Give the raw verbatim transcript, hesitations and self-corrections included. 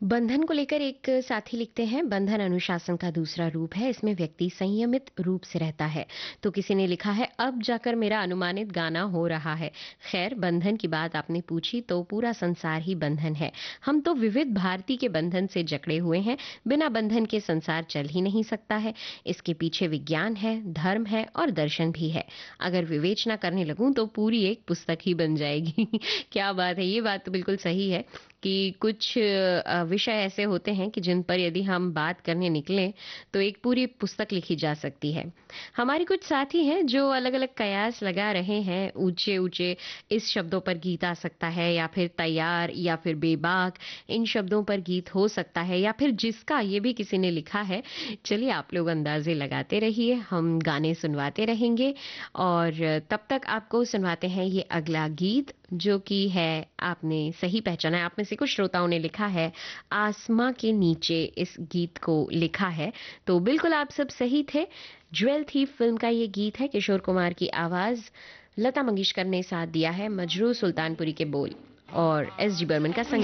बंधन को लेकर एक साथी लिखते हैं, बंधन अनुशासन का दूसरा रूप है। इसमें व्यक्ति संयमित रूप से रहता है। तो किसी ने लिखा है, अब जाकर मेरा अनुमानित गाना हो रहा है। खैर, बंधन की बात आपने पूछी तो पूरा संसार ही बंधन है। हम तो विविध भारती के बंधन से जकड़े हुए हैं। बिना बंधन के संसार चल ही नहीं सकता है। इसके पीछे विज्ञान है, धर्म है और दर्शन भी है। अगर विवेचना करने लगूं तो पूरी एक पुस्तक ही बन जाएगी। क्या बात है! ये बात तो बिल्कुल सही है कि कुछ अ, विषय ऐसे होते हैं कि जिन पर यदि हम बात करने निकलें तो एक पूरी पुस्तक लिखी जा सकती है। हमारे कुछ साथी हैं जो अलग-अलग कयास लगा रहे हैं, ऊंचे-ऊंचे इस शब्दों पर गीत आ सकता है या फिर तैयार या फिर बेबाक इन शब्दों पर गीत हो सकता है या फिर जिसका, ये भी किसी ने लिखा है। चलिए आप लोग अंदाजे लगाते रहिए, हम गाने सुनवाते रहेंगे और तब तक आपको सुनवाते हैं ये अगला गीत जो कि है, आपने सही पहचाना है। आप में से कुछ श्रोताओं ने लिखा है आसमां के नीचे इस गीत को लिखा है। तो बिल्कुल आप सब सही थे। ज्वेल थीफ फिल्म का ये गीत है। किशोर कुमार की आवाज, लता मंगेशकर ने साथ दिया है, मजरू सुल्तानपुरी के बोल और एस डी बर्मन का संगीत।